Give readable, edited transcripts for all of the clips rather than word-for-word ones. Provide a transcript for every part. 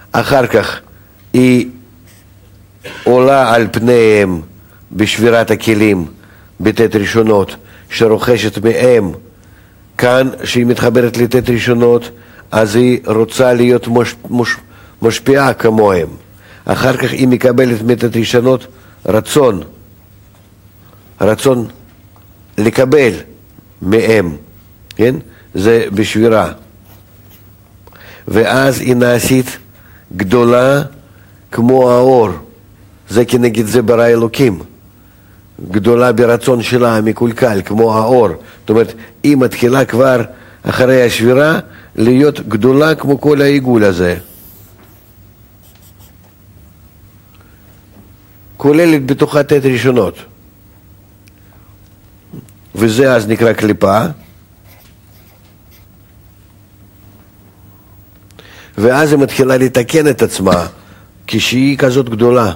אחר כך היא עולה על פניהם בשבירת הכלים בתת ראשונות שרוכשת מהם. כאן שהיא מתחברת לתת ראשונות אז היא רוצה להיות משפיעה כמוהם. אחר כך היא מקבלת מתת ראשונות רצון לקבל מהם, כן? זה בשבירה. ואז היא נעשית גדולה כמו האור. זה כנגד זה ברא אלוקים. גדולה ברצון שלה המקולקל כמו האור. זאת אומרת, היא מתחילה כבר אחרי השבירה להיות גדולה כמו כל העיגול הזה. כוללת בתוכה תת ראשונות. וזה אז נקרא קליפה. ואז היא מתחילה לתקן את עצמה כשהיא כזאת גדולה.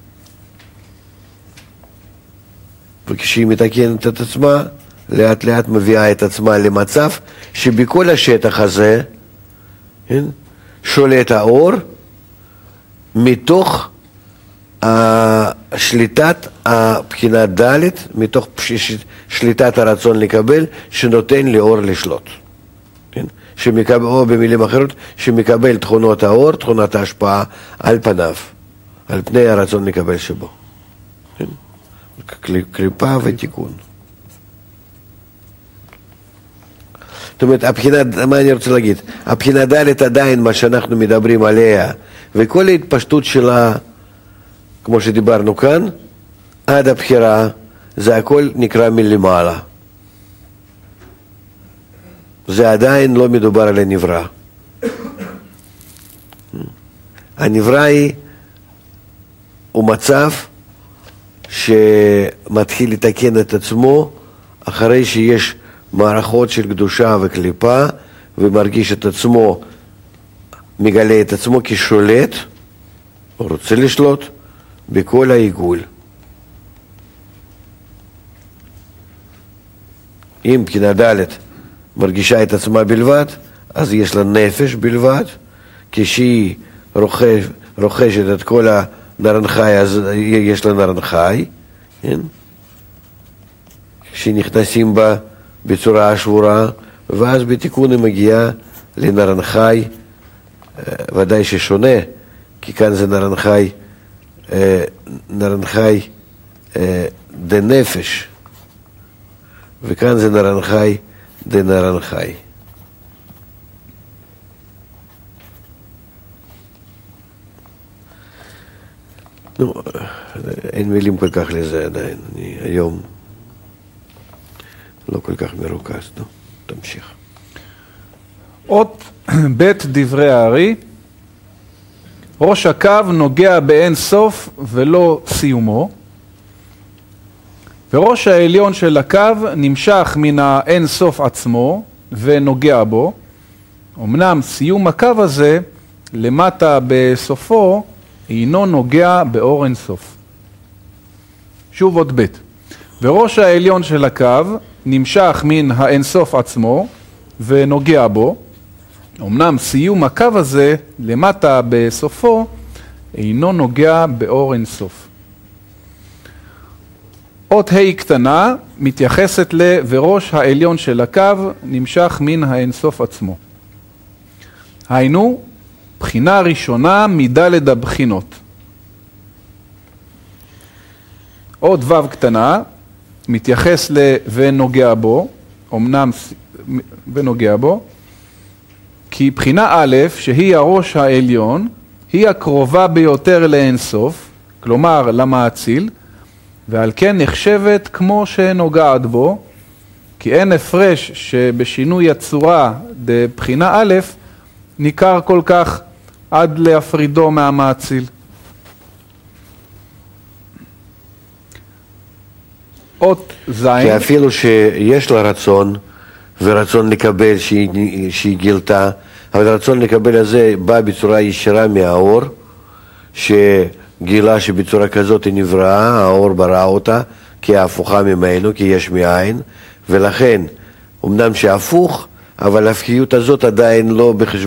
וכשהיא מתקנת את עצמה, לאט לאט מביאה את עצמה למצב שבכל השטח הזה שולט האור מתוך שליטת הבחינה ד', מתוך שליטת הרצון לקבל, שנותן לאור לשלוט. שמקבל, או במילים אחרות, שמקבל תכונות האור, תכונות ההשפעה על פניו, על פני הרצון לקבל שבו. קליפה ותיקון. זאת אומרת, הבחינה, מה אני רוצה להגיד? הבחינה ד' עדיין מה שאנחנו מדברים עליה, וכל ההתפשטות שלה, כמו שדיברנו כאן, עד הבחירה, זה הכל נקרא מלמעלה. זה עדיין לא מדובר על הנברא. הנברא הוא מצב שמתחיל לתקן את עצמו אחרי שיש מערכות של קדושה וקליפה, ומרגיש את עצמו, מגלה את עצמו כשולט, הוא רוצה לשלוט בכל העיגול. אם בחינה ד' מרגישה את עצמה בלבד, אז יש לה נפש בלבד. כשהיא רוכשת את כל הנרנחי, אז יש לה נרנחי, כן? כשנכנסים בה בצורה השבורה, ואז בתיקון היא מגיעה לנרנחי, ודאי ששונה, כי כאן זה נרנחי דנפש, וכאן זה נרנחי דנרנחי. אין מילים כל כך לזה עדיין. אני היום לא כל כך מרוכז. תמשיך. אות בית דברי הארי, ראש הקו נוגע באין סוף ולא סיומו, וראש העליון של הקו נמשך מן האין סוף עצמו ונוגע בו. אמנם סיום הקו הזה למטה בסופו אינו נוגע באור אין סוף. שוב עוד בית. וראש העליון של הקו נמשך מן האין סוף עצמו ונוגע בו. אמנם סיום הקו הזה למטה בסופו אינו נוגע באור אין סוף. אות ה' קטנה מתייחסת וראש העליון של הקו נמשך מן האין סוף עצמו. היינו, בחינה ראשונה מדלת הבחינות. אות ו' קטנה מתייחס ונוגע בו, אמנם ונוגע בו, כי בחינה א', שהיא הראש העליון, היא הקרובה ביותר לאין סוף, כלומר למאציל, ועל כן נחשבת כמו שנוגעת בו, כי אין הפרש שבשינוי הצורה בבחינה א' ניכר כל כך עד להפרידו מהמאציל. אות זין. כי אפילו שיש לה רצון, ורצון לקבל שהיא גילתה, אבל הרצון לקבל הזה בא בצורה ישירה מהאור, שגילה שבצורה כזאת היא נבראה, האור ברא אותה, כי ההפוכה ממנו, כי יש מאין, ולכן, אמנם שהפוך, אבל ההפכיות הזאת עדיין לא בחשבון.